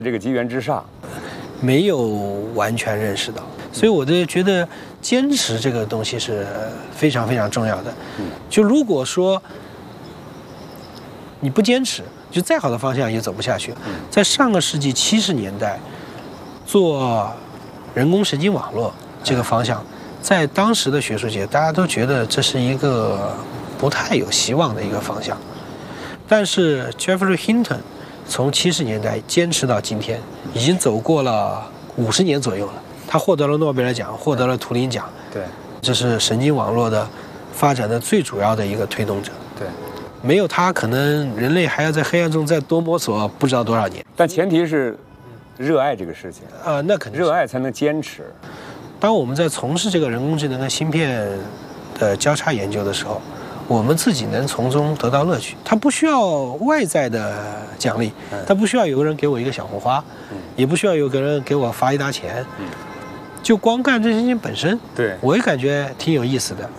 这个机缘之上， 没有完全认识到，所以我就觉得坚持这个东西是非常非常重要的。就如果说你不坚持，就再好的方向也走不下去。在上个世纪70年代，做人工神经网络这个方向，在当时的学术界，大家都觉得这是一个不太有希望的一个方向。但是 Geoffrey Hinton 从70年代坚持到今天，已经走过了50年左右了。他获得了诺贝尔奖，获得了图灵奖。 对， 这是神经网络的发展的最主要的一个推动者。 对， 没有他，可能人类还要在黑暗中再多摸索不知道多少年。 但前提是热爱这个事情那肯定热爱才能坚持。 当我们在从事这个人工智能跟芯片的交叉研究的时候，我们自己能从中得到乐趣。它不需要外在的奖励，它不需要有个人给我一个小红花，也不需要有个人给我发一沓钱，就光干这件事情本身， 对， 我也感觉挺有意思的。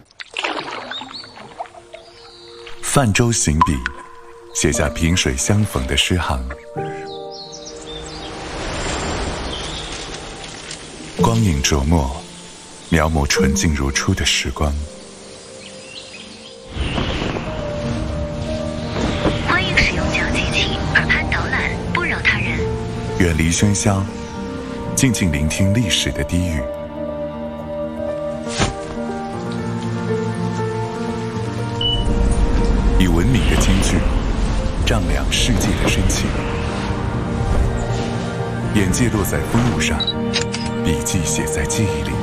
泛舟行笔，写下萍水相逢的诗行。光影琢磨，描摹纯净如初的时光。 欢迎使用讲机器，耳畔导览，不扰他人。 远离喧嚣，静静聆听历史的低语。以文明的金句丈量世界的深情，眼界落在风物上，笔记写在记忆里。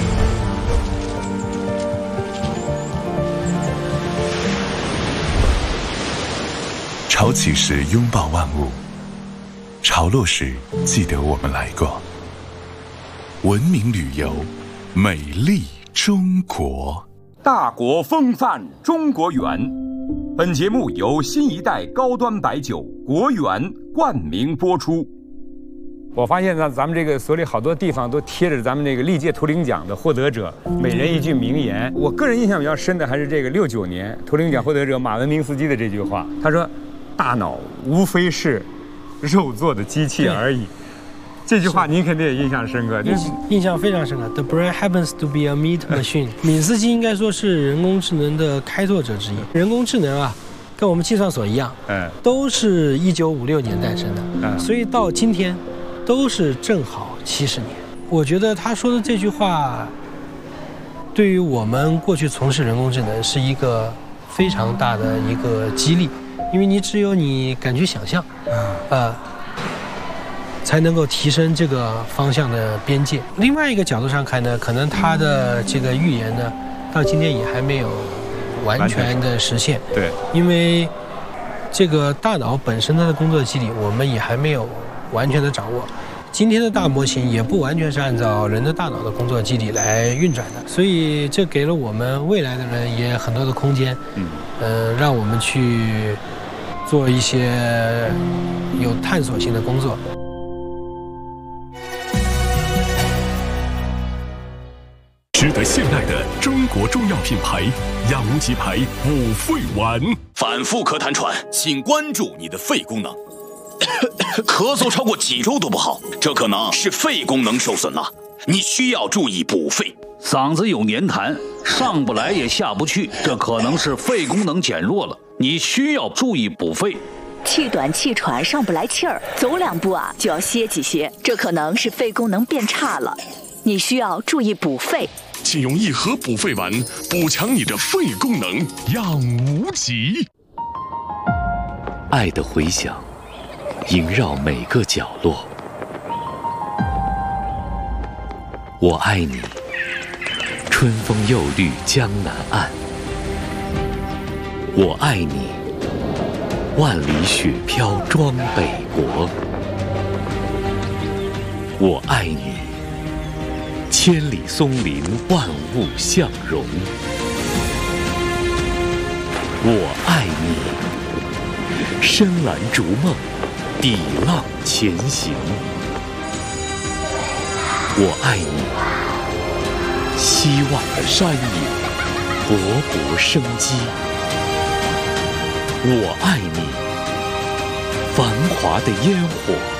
潮起时拥抱万物，潮落时记得我们来过。文明旅游，美丽中国。 大国风范，中国圆。本节目由新一代高端白酒国元冠名播出。我发现咱们这个所里好多地方都贴着咱们这个历届图灵奖的获得者每人一句名言。我个人印象比较深的还是这个69年图灵奖获得者马文明斯基的这句话，他说：“大脑无非是肉做的机器而已。”这句话您肯定也印象深刻， 印象非常深刻。The brain happens to be a meat machine。闵斯基应该说是人工智能的开拓者之一。人工智能啊，跟我们计算所一样，都是1956年诞生的，所以到今天都是正好70年。我觉得他说的这句话，对于我们过去从事人工智能是一个非常大的一个激励，因为你只有你敢去想象，才能够提升这个方向的边界。另外一个角度上看呢，可能他的这个预言呢，到今天也还没有完全的实现。 对， 因为这个大脑本身它的工作机理，我们也还没有完全的掌握。今天的大模型也不完全是按照人的大脑的工作机理来运转的，所以这给了我们未来的人也很多的空间，让我们去做一些有探索性的工作。 值得信赖的中国中药品牌养鸡牌补肺丸。 反复咳痰喘，请关注你的肺功能。咳嗽超过几周都不好，这可能是肺功能受损了，你需要注意补肺。 嗓子有黏痰，上不来也下不去，这可能是肺功能减弱了，你需要注意补肺。 气短气喘，上不来气儿，走2步啊就要歇几歇，这可能是肺功能变差了，你需要注意补肺。 请用一盒补肺丸补强你的肺功能，养无极。 爱的回响萦绕每个角落。我爱你，春风又绿江南岸。我爱你，万里雪飘装北国。我爱你，千里松林万物相融。我爱你，深蓝逐梦，抵浪前行。我爱你，希望的山野，勃勃生机。我爱你，繁华的烟火，